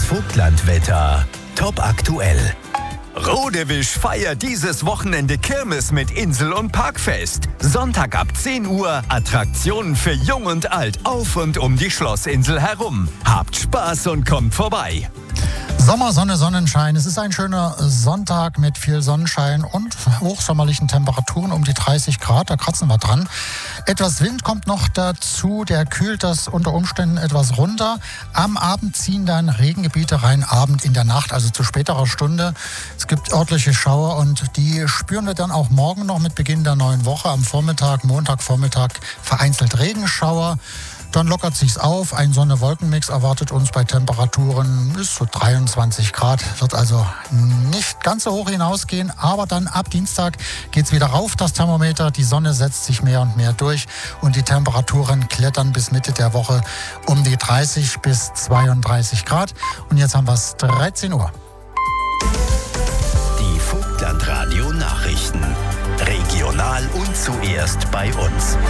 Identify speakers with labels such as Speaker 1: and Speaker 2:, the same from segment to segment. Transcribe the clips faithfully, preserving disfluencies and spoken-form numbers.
Speaker 1: Vogtlandwetter. Top aktuell. Rodewisch feiert dieses Wochenende Kirmes mit Insel- und Parkfest. Sonntag ab zehn Uhr Attraktionen für Jung und Alt auf und um die Schlossinsel herum. Habt Spaß und kommt vorbei.
Speaker 2: Sommer, Sonne, Sonnenschein. Es ist ein schöner Sonntag mit viel Sonnenschein und hochsommerlichen Temperaturen um die dreißig Grad. Da kratzen wir dran. Etwas Wind kommt noch dazu. Der kühlt das unter Umständen etwas runter. Am Abend ziehen dann Regengebiete rein. Abend in der Nacht, also zu späterer Stunde. Es gibt örtliche Schauer und die spüren wir dann auch morgen noch mit Beginn der neuen Woche. Am Vormittag, Montagvormittag vereinzelt Regenschauer. Dann lockert sich's auf. Ein Sonne-Wolken-Mix erwartet uns bei Temperaturen bis zu dreiundzwanzig Grad. Wird also nicht ganz so hoch hinausgehen. Aber dann ab Dienstag geht's wieder rauf, das Thermometer. Die Sonne setzt sich mehr und mehr durch. Und die Temperaturen klettern bis Mitte der Woche um die dreißig bis zweiunddreißig Grad. Und jetzt haben wir's dreizehn Uhr.
Speaker 1: Die Vogtlandradio-Nachrichten. Regional und zuerst bei uns.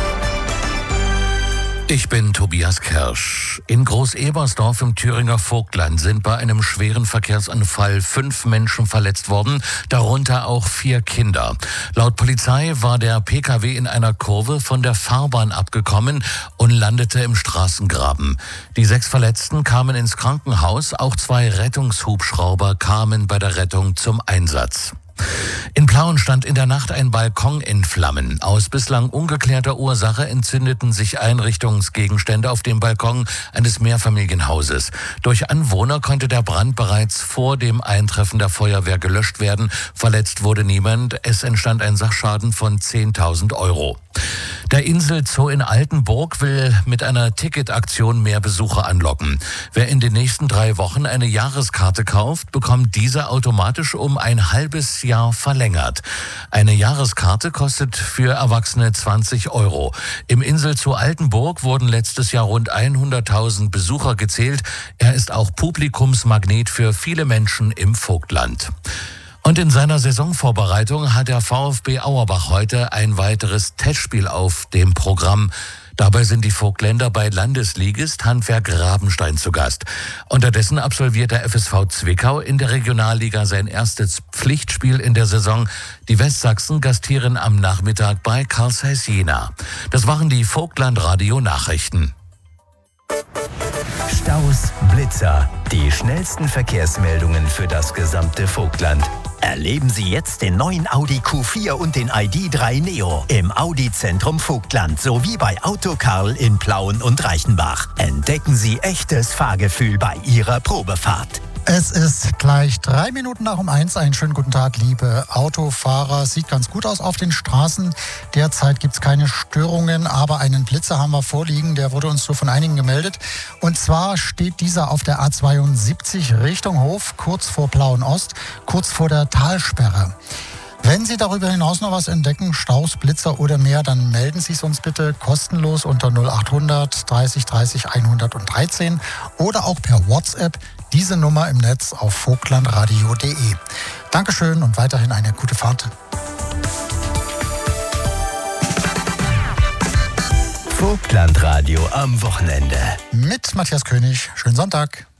Speaker 3: Ich bin Tobias Kersch. In Groß-Ebersdorf im Thüringer Vogtland sind bei einem schweren Verkehrsunfall fünf Menschen verletzt worden, darunter auch vier Kinder. Laut Polizei war der P K W in einer Kurve von der Fahrbahn abgekommen und landete im Straßengraben. Die sechs Verletzten kamen ins Krankenhaus, auch zwei Rettungshubschrauber kamen bei der Rettung zum Einsatz. In Plauen stand in der Nacht ein Balkon in Flammen. Aus bislang ungeklärter Ursache entzündeten sich Einrichtungsgegenstände auf dem Balkon eines Mehrfamilienhauses. Durch Anwohner konnte der Brand bereits vor dem Eintreffen der Feuerwehr gelöscht werden. Verletzt wurde niemand. Es entstand ein Sachschaden von zehntausend Euro. Der Insel-Zoo in Altenburg will mit einer Ticketaktion mehr Besucher anlocken. Wer in den nächsten drei Wochen eine Jahreskarte kauft, bekommt diese automatisch um ein halbes Jahr verlängert. Eine Jahreskarte kostet für Erwachsene zwanzig Euro. Im Insel-Zoo Altenburg wurden letztes Jahr rund hunderttausend Besucher gezählt. Er ist auch Publikumsmagnet für viele Menschen im Vogtland. Und in seiner Saisonvorbereitung hat der VfB Auerbach heute ein weiteres Testspiel auf dem Programm. Dabei sind die Vogtländer bei Landesligist Handwerk Rabenstein zu Gast. Unterdessen absolviert der F S V Zwickau in der Regionalliga sein erstes Pflichtspiel in der Saison. Die Westsachsen gastieren am Nachmittag bei Carl Zeiss Jena. Das waren die Vogtlandradio-Nachrichten.
Speaker 1: Staus, Blitzer, die schnellsten Verkehrsmeldungen für das gesamte Vogtland. Erleben Sie jetzt den neuen Audi Q vier und den I D drei Neo im Audi-Zentrum Vogtland sowie bei Auto Karl in Plauen und Reichenbach. Entdecken Sie echtes Fahrgefühl bei Ihrer Probefahrt.
Speaker 2: Es ist gleich drei Minuten nach um eins. Einen schönen guten Tag, liebe Autofahrer. Sieht ganz gut aus auf den Straßen. Derzeit gibt es keine Störungen, aber einen Blitzer haben wir vorliegen. Der wurde uns so von einigen gemeldet. Und zwar steht dieser auf der A zweiundsiebzig Richtung Hof, kurz vor Plauen Ost, kurz vor der Talsperre. Wenn Sie darüber hinaus noch was entdecken, Staus, Blitzer oder mehr, dann melden Sie es uns bitte kostenlos unter null achthundert dreißig dreißig hundertdreizehn oder auch per WhatsApp. Diese Nummer im Netz auf vogtlandradio punkt de. Dankeschön und weiterhin eine gute Fahrt.
Speaker 1: Vogtlandradio am Wochenende.
Speaker 2: Mit Matthias König. Schönen Sonntag.